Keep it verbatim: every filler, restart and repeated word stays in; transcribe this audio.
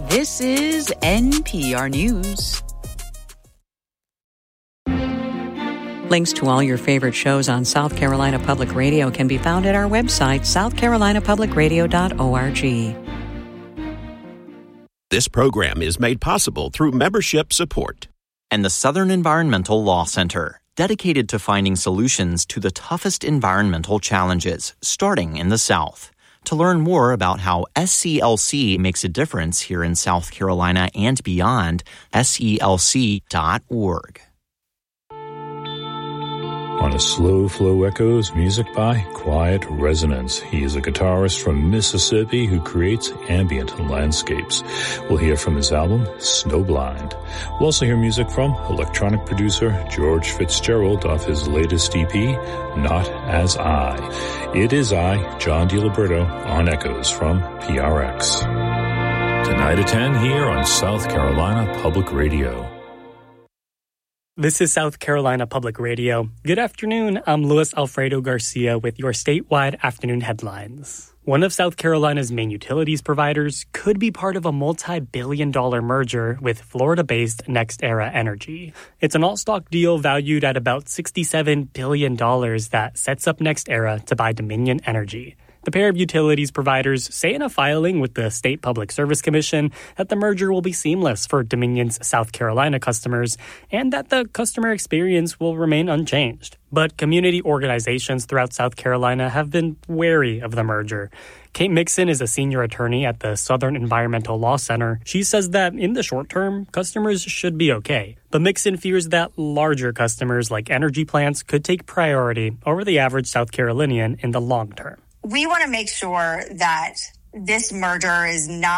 This is N P R News. Links to all your favorite shows on South Carolina Public Radio can be found at our website, south carolina public radio dot org. This program is made possible through membership support. And the Southern Environmental Law Center, dedicated to finding solutions to the toughest environmental challenges, starting in the South. To learn more about how S C L C makes a difference here in South Carolina and beyond, S E L C dot org. On a Slow Flow Echoes, music by Quiet Resonance. He is a guitarist from Mississippi who creates ambient landscapes. We'll hear from his album, Snowblind. We'll also hear music from electronic producer George Fitzgerald off his latest E P, Not As I. It is I, John DiLiberto, on Echoes from P R X. Tonight at ten here on South Carolina Public Radio. This is South Carolina Public Radio. Good afternoon. I'm Luis Alfredo Garcia with your statewide afternoon headlines. One of South Carolina's main utilities providers could be part of a multi-billion dollar merger with Florida-based NextEra Energy. It's an all-stock deal valued at about sixty-seven billion dollars that sets up NextEra to buy Dominion Energy. The pair of utilities providers say in a filing with the State Public Service Commission that the merger will be seamless for Dominion's South Carolina customers and that the customer experience will remain unchanged. But community organizations throughout South Carolina have been wary of the merger. Kate Mixon is a senior attorney at the Southern Environmental Law Center. She says that in the short term, customers should be okay. But Mixon fears that larger customers like energy plants could take priority over the average South Carolinian in the long term. We want to make sure that this merger is not